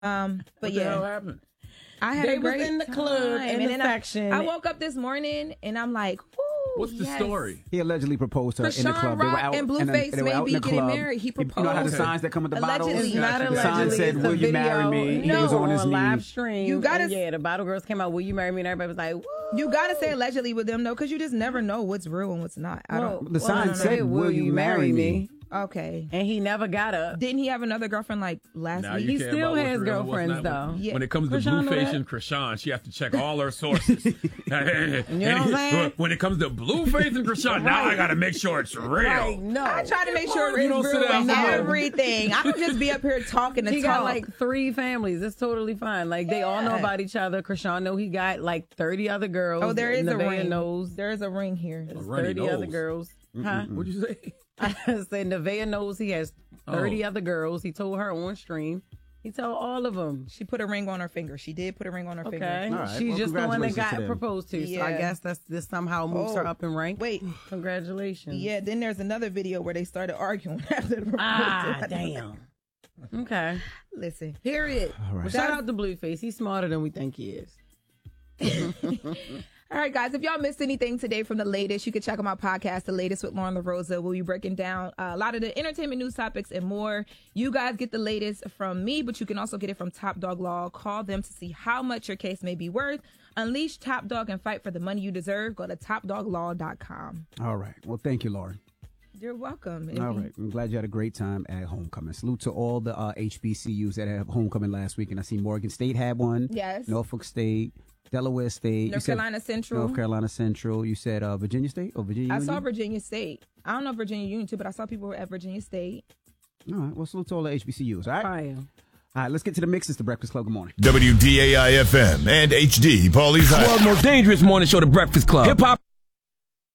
But what the hell happened? I had They a great was in the club time. in And the then section. I woke up this morning and I'm like, whoo. What's the story? He allegedly proposed to her in the Krishan club. They were Rock out and they Blueface were may out be in the getting club. married. He You know how the proposed. signs that come with the bottles? Allegedly. It's not The The sign allegedly. said, It's a "Will you marry video. me?" He No. was on his live knees. stream. You gotta- and the bottle girls came out, will you marry me? And everybody was like, woo. You gotta say allegedly with them though, because you just never know what's real and what's not. I don't. The sign said, "Will you marry me?" Okay. And he never got up. Didn't he have another girlfriend like last Now week? you He care still about what's has real and what's girlfriends, not. though. Yeah. When it comes to Krishan know Blueface that? and Krishan, she has to check all her sources. You know what I'm saying? When it comes to Blueface and Krishan, now I got to make sure it's real. Like, no. I try to make sure You it's don't real sit down with for real. everything. I don't just be up here talking to He talk. got like 3 families. It's totally fine. Like they all know about each other. Krishan know he got like 30 other girls. Oh, there is a Nevaeh ring. knows There is a ring here. A runny 30 other nose. girls. Huh? What'd you say? I said Nevaeh knows he has 30 other girls. He told her on stream. He told all of them. She put a ring on her finger. She did put a ring on her Okay. finger. All right. She's Well, just the one that congratulations to got them. proposed to. So I Yeah. guess this somehow moves her Oh. up in rank. Wait. Congratulations. Yeah, then there's another video where they started arguing after the proposal. Ah, damn. Okay. Listen. Period. All right. Well, shout out to Blueface. He's smarter than we think he is. All right, guys, if y'all missed anything today from the latest, you can check out my podcast, The Latest with Lauren LaRosa. We'll be breaking down a lot of the entertainment news topics and more. You guys get the latest from me, but you can also get it from Top Dog Law. Call them to see how much your case may be worth. Unleash Top Dog and fight for the money you deserve. Go to topdoglaw.com. All right. Well, thank you, Lauren. You're welcome. All right. I'm glad you had a great time at homecoming. Salute to all the HBCUs that had homecoming last week. And I see Morgan State had one. Yes. Norfolk State, Delaware State. North Carolina Central. North Carolina Central. You said Virginia State or Virginia I Union? saw Virginia State. I don't know Virginia Union too, but I saw people at Virginia State. All right. Well, salute to all the HBCUs. All right. Fire. All right. Let's get to the mix. It's the Breakfast Club. Good morning. WDAI FM and HD Paulie's High. World's most dangerous morning show, The Breakfast Club. Hip hop.